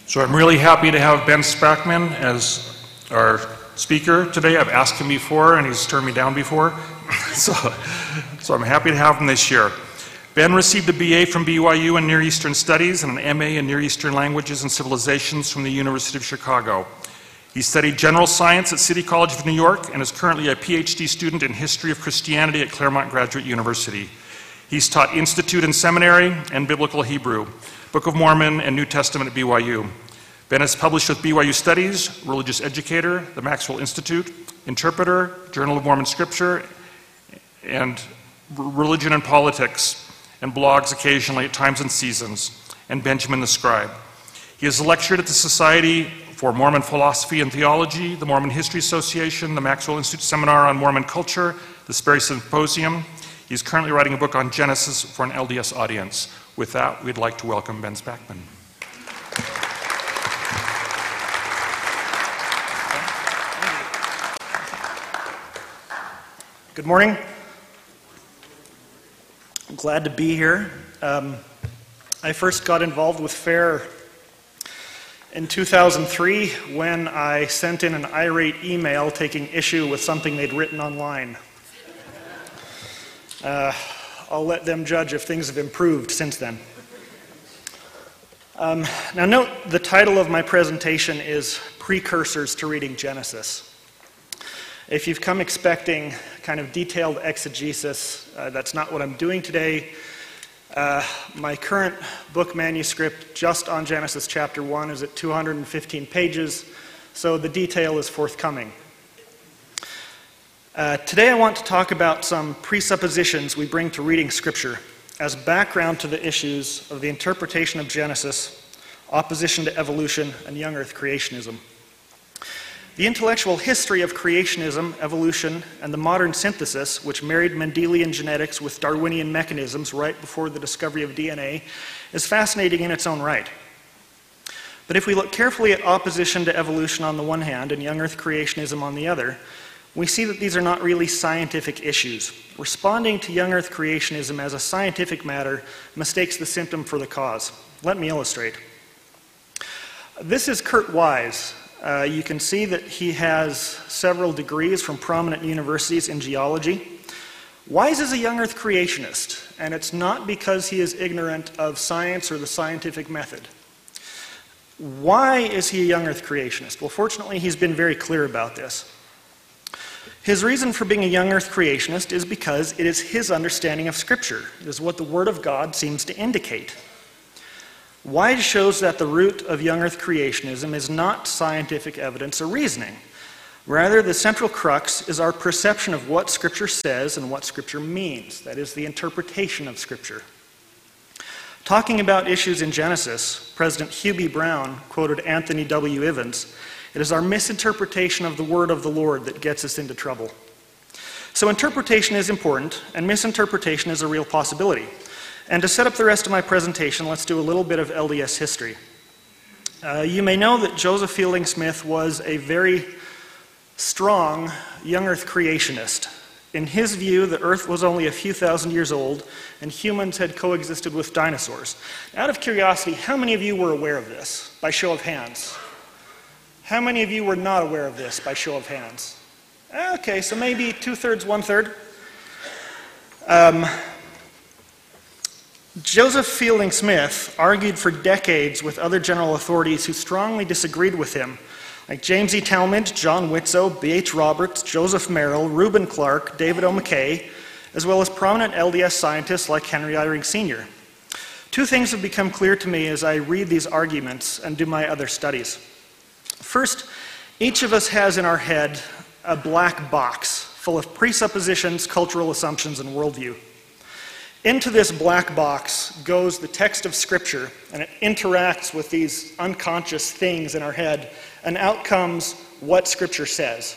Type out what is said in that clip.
So I'm really happy to have Ben Spackman as our speaker today. I've asked him before and he's turned me down before. so I'm happy to have him this year. Ben received a BA from BYU in Near Eastern Studies and an MA in Near Eastern Languages and Civilizations from the University of Chicago. He studied general science at City College of New York and is currently a PhD student in history of Christianity at Claremont Graduate University. He's taught Institute and Seminary and Biblical Hebrew, Book of Mormon, and New Testament at BYU. Ben has published with BYU Studies, Religious Educator, the Maxwell Institute, Interpreter, Journal of Mormon Scripture, and Religion and Politics, and blogs occasionally at Times and Seasons, and Benjamin the Scribe. He has lectured at the Society for Mormon Philosophy and Theology, the Mormon History Association, the Maxwell Institute Seminar on Mormon Culture, the Sperry Symposium. He's currently writing a book on Genesis for an LDS audience. With that, we'd like to welcome Ben Spackman. Good morning. I'm glad to be here. I first got involved with FAIR in 2003 when I sent in an irate email taking issue with something they'd written online. I'll let them judge if things have improved since then. Now note, the title of my presentation is Precursors to Reading Genesis. If you've come expecting kind of detailed exegesis, that's not what I'm doing today. My current book manuscript just on Genesis chapter 1 is at 215 pages, so the detail is forthcoming. Today I want to talk about some presuppositions we bring to reading Scripture as background to the issues of the interpretation of Genesis, opposition to evolution, and young earth creationism. The intellectual history of creationism, evolution, and the modern synthesis, which married Mendelian genetics with Darwinian mechanisms right before the discovery of DNA, is fascinating in its own right. But if we look carefully at opposition to evolution on the one hand and young earth creationism on the other, we see that these are not really scientific issues. Responding to young earth creationism as a scientific matter mistakes the symptom for the cause. Let me illustrate. This is Kurt Wise. You can see that he has several degrees from prominent universities in geology. Wise is a young earth creationist, and it's not because he is ignorant of science or the scientific method. Why is he a young earth creationist? Well, fortunately, he's been very clear about this. His reason for being a young earth creationist is because it is his understanding of Scripture. It is what the Word of God seems to indicate. Wise shows that the root of young earth creationism is not scientific evidence or reasoning. Rather, the central crux is our perception of what Scripture says and what Scripture means. That is, the interpretation of Scripture. Talking about issues in Genesis, President Hugh B. Brown quoted Anthony W. Ivins, "It is our misinterpretation of the word of the Lord that gets us into trouble." So interpretation is important, and misinterpretation is a real possibility. And to set up the rest of my presentation, let's do a little bit of LDS history. You may know that Joseph Fielding Smith was a very strong young earth creationist. In his view, the earth was only a few thousand years old, and humans had coexisted with dinosaurs. Out of curiosity, how many of you were aware of this, by show of hands? How many of you were not aware of this, by show of hands? Okay, so maybe 2/3, 1/3. Joseph Fielding Smith argued for decades with other general authorities who strongly disagreed with him, like James E. Talmage, John Witzow, B.H. Roberts, Joseph Merrill, Reuben Clark, David O. McKay, as well as prominent LDS scientists like Henry Eyring Sr. Two things have become clear to me as I read these arguments and do my other studies. First, each of us has in our head a black box full of presuppositions, cultural assumptions, and worldview. Into this black box goes the text of Scripture, and it interacts with these unconscious things in our head, and out comes what Scripture says.